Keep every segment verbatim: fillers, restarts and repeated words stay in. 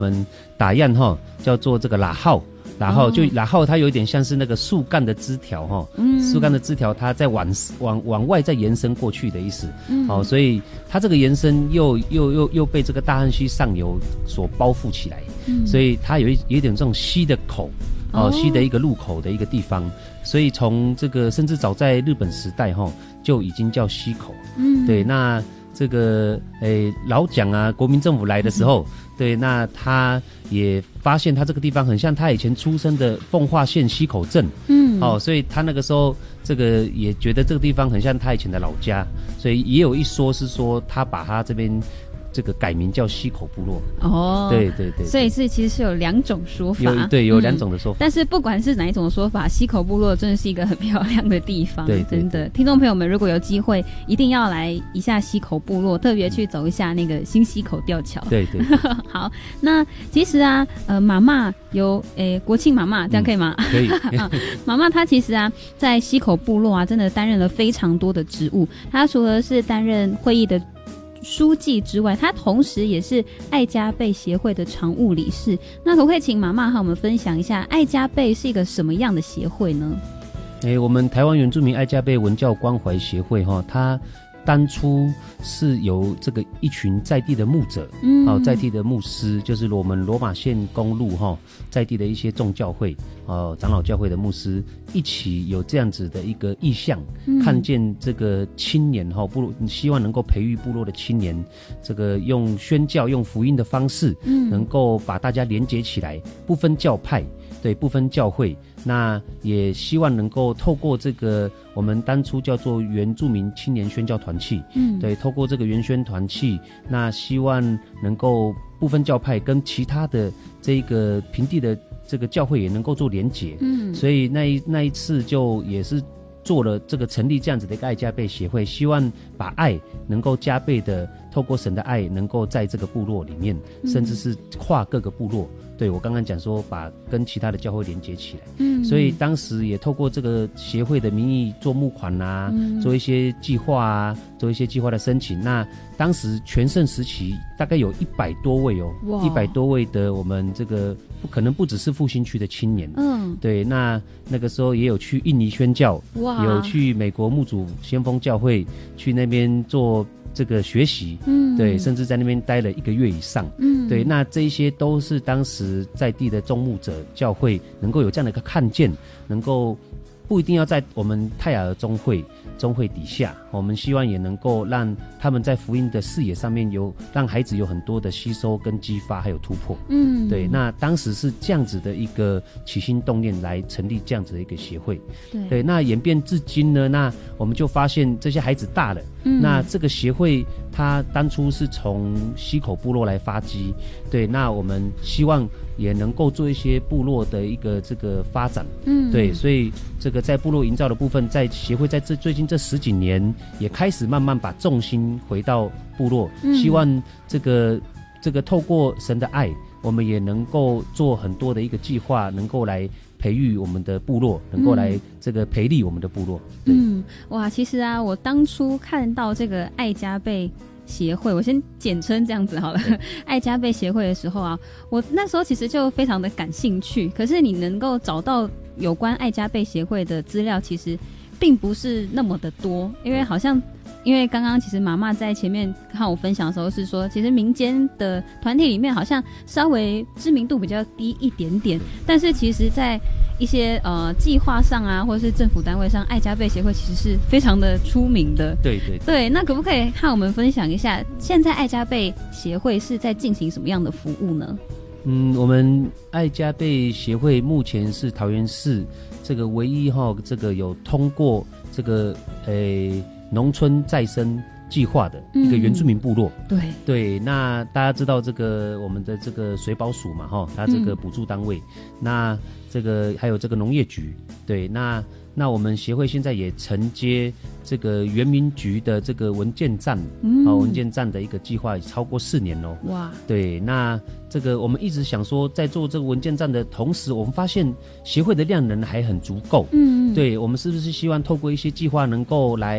我们打样哈，叫做这个喇号。然后就然后它有一点像是那个树干的枝条哈，嗯，树干的枝条它在往往往外再延伸过去的意思，嗯，哦，所以它这个延伸又又又又被这个大汉溪上游所包覆起来，嗯，所以它有一有一点这种溪的口，哦，溪的一个入口的一个地方，所以从这个甚至早在日本时代哈就已经叫溪口，嗯，对，那这个诶老蒋啊，国民政府来的时候。嗯对，那他也发现他这个地方很像他以前出生的奉化县溪口镇，嗯，哦，所以他那个时候这个也觉得这个地方很像他以前的老家，所以也有一说是说他把他这边这个改名叫溪口部落。哦，对对 对, 对， 所以是其实是有两种说法， 有对有两种的说法、嗯。 但是不管是哪一种说法，溪口部落真的是一个很漂亮的地方，对，对真的。听众朋友们，如果有机会，一定要来一下溪口部落，特别去走一下那个新溪口吊桥。 对对对好，那其实啊，呃，妈妈有诶国庆妈妈，这样可以吗？ 嗯、可以。 妈妈她其实啊，在溪口部落啊，真的担任了非常多的职务。她除了是担任会议的书记之外，他同时也是爱家贝协会的常务理事。那可不可以请妈妈和我们分享一下，爱家贝是一个什么样的协会呢？ 诶，我们台湾原住民爱家贝文教关怀协会哈，它当初是由这个一群在地的牧者，嗯，哦，在地的牧师，就是我们罗马县公路哈，在地的一些众教会，哦，长老教会的牧师一起有这样子的一个意向，嗯、看见这个青年哈部落，希望能够培育部落的青年，这个用宣教、用福音的方式，嗯，能够把大家连结起来，不分教派。对，不分教会，那也希望能够透过这个我们当初叫做原住民青年宣教团契，嗯，对，透过这个原宣团契，那希望能够不分教派跟其他的这个平地的这个教会也能够做连结，嗯，所以那一那一次就也是做了这个成立这样子的一个爱加倍协会，希望把爱能够加倍的透过神的爱能够在这个部落里面，甚至是跨各个部落。对，我刚刚讲说把跟其他的教会连接起来，嗯，所以当时也透过这个协会的名义做募款啊，嗯、做一些计划啊，做一些计划的申请。那当时全盛时期大概有一百多位哦，一百多位的我们这个不可能不只是复兴区的青年，嗯，对，那那个时候也有去印尼宣教，哇，有去美国牧主先锋教会去那边做。这个学习，嗯，对，甚至在那边待了一个月以上，嗯，对，那这一些都是当时在地的众牧者教会能够有这样的一个看见，能够不一定要在我们泰雅尔宗会宗会底下，我们希望也能够让他们在福音的视野上面有让孩子有很多的吸收跟激发还有突破，嗯，对，那当时是这样子的一个起心动念来成立这样子的一个协会，对，对，那演变至今呢，那我们就发现这些孩子大了，嗯，那这个协会它当初是从溪口部落来发迹，对，那我们希望也能够做一些部落的一个这个发展，嗯，对，所以这个在部落营造的部分，在协会在这最近这十几年也开始慢慢把重心回到部落，嗯，希望这个这个透过神的爱，我们也能够做很多的一个计划，能够来培育我们的部落，能够来这个培力我们的部落。 嗯，哇，其实啊，我当初看到这个爱家贝协会，我先简称这样子好了。爱家贝协会的时候啊，我那时候其实就非常的感兴趣。可是你能够找到有关爱家贝协会的资料，其实并不是那么的多，因为好像。因为刚刚其实妈妈在前面和我分享的时候是说，其实民间的团体里面好像稍微知名度比较低一点点，但是其实在一些呃计划上啊，或者是政府单位上，爱家贝协会其实是非常的出名的。 对对 对, 对，那可不可以和我们分享一下，现在爱家贝协会是在进行什么样的服务呢？ 嗯，我们爱家贝协会目前是桃园市这个唯一哈，这个有通过这个诶。农村再生计划的一个原住民部落，嗯、对对，那大家知道这个我们的这个水保署嘛，哈，它这个补助单位，嗯、那这个还有这个农业局，对，那那我们协会现在也承接这个原民局的这个文件站，嗯，啊，文件站的一个计划超过四年哦，哇，对，那这个我们一直想说，在做这个文件站的同时，我们发现协会的量能还很足够，嗯，对，我们是不是希望透过一些计划能够来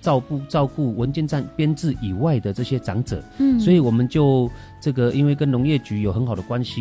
照顾照顾文件站编制以外的这些长者， 嗯， 所以我们就这个因为跟农业局有很好的关系。